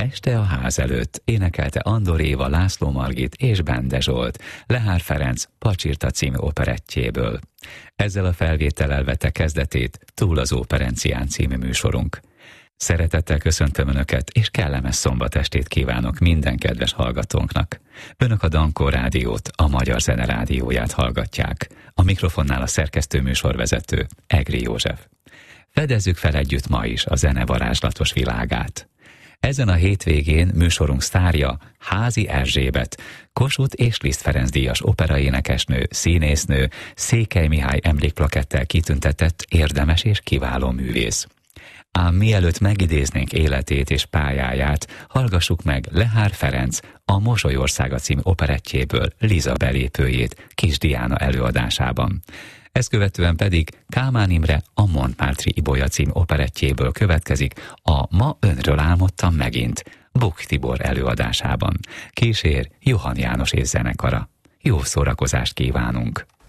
Este a ház előtt énekelte Andor Éva, László Margit és Bende Zsolt, Lehár Ferenc Pacsirta című operettjéből. Ezzel a felvétellel vette kezdetét Túl az óperencián című műsorunk. Szeretettel köszöntöm Önöket, és kellemes szombatestét kívánok minden kedves hallgatónknak. Önök a Dankó Rádiót, a Magyar Zene Rádióját hallgatják. A mikrofonnál a szerkesztő műsorvezető, Egri József. Fedezzük fel együtt ma is a zene varázslatos világát. Ezen a hétvégén műsorunk sztárja Házi Erzsébet, Kossuth és Liszt Ferenc díjas operaénekesnő, színésznő, Székely Mihály emlékplakettel kitüntetett érdemes és kiváló művész. Ám mielőtt megidéznénk életét és pályáját, hallgassuk meg Lehár Ferenc a Mosolyországa című operettjéből Liza belépőjét Kis Diana előadásában. Ezt követően pedig Kálmán Imre a Montmartre-i Ibolya című operettjéből következik a Ma önről álmodtam megint Buk Tibor előadásában. Kísér Johann János és zenekara. Jó szórakozást kívánunk!